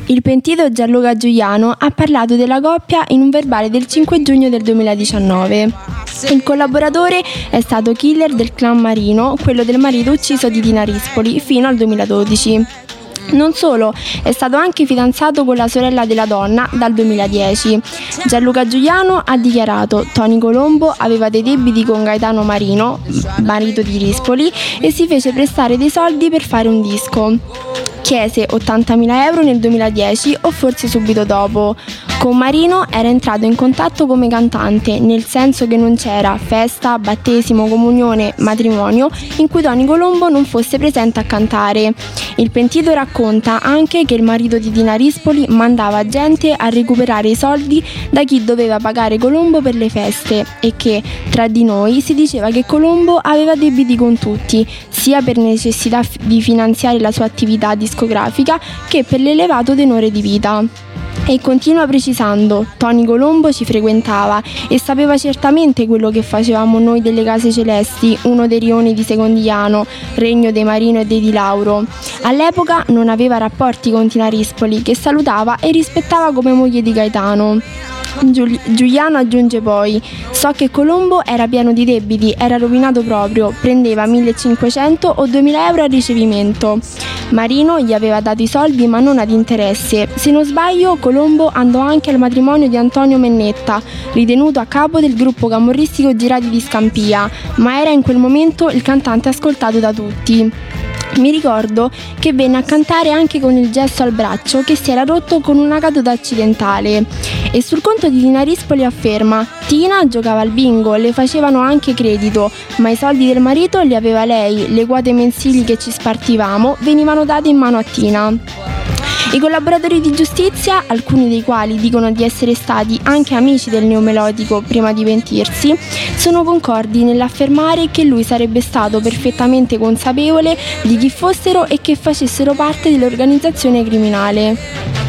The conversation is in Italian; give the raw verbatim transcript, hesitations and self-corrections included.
Il pentito Gianluca Giuliano ha parlato della coppia in un verbale del cinque giugno del duemiladiciannove. Il collaboratore è stato killer del clan Marino, quello del marito ucciso di Tina Rispoli, fino al duemiladodici. Non solo, è stato anche fidanzato con la sorella della donna dal duemiladieci. Gianluca Giuliano ha dichiarato: Tony Colombo aveva dei debiti con Gaetano Marino, marito di Rispoli, e si fece prestare dei soldi per fare un disco. Chiese ottantamila euro nel duemiladieci o forse subito dopo. Con Marino era entrato in contatto come cantante, nel senso che non c'era festa, battesimo, comunione, matrimonio in cui Tony Colombo non fosse presente a cantare. Il pentito racconta anche che il marito di Tina Rispoli mandava gente a recuperare i soldi da chi doveva pagare Colombo per le feste e che, tra di noi, si diceva che Colombo aveva debiti con tutti, sia per necessità di finanziare la sua attività discografica che per l'elevato tenore di vita. E continua precisando: Tony Colombo ci frequentava e sapeva certamente quello che facevamo noi delle Case Celesti, uno dei rioni di Secondigliano, regno dei Marino e dei Di Lauro. All'epoca non aveva rapporti con Tina Rispoli, che salutava e rispettava come moglie di Gaetano. Giul- Giuliano aggiunge poi: so che Colombo era pieno di debiti, era rovinato proprio, prendeva millecinquecento o duemila euro a ricevimento. Marino gli aveva dato i soldi ma non ad interesse. Se non sbaglio, Colombo andò anche al matrimonio di Antonio Mennetta, ritenuto a capo del gruppo camorristico Girati di Scampia, ma era in quel momento il cantante ascoltato da tutti. Mi ricordo che venne a cantare anche con il gesso al braccio che si era rotto con una caduta accidentale. E sul conto di Tina Rispoli afferma: Tina giocava al bingo, le facevano anche credito, ma i soldi del marito li aveva lei, le quote mensili che ci spartivamo venivano date in mano a Tina. I collaboratori di giustizia, alcuni dei quali dicono di essere stati anche amici del neomelodico prima di pentirsi, sono concordi nell'affermare che lui sarebbe stato perfettamente consapevole di chi fossero e che facessero parte dell'organizzazione criminale.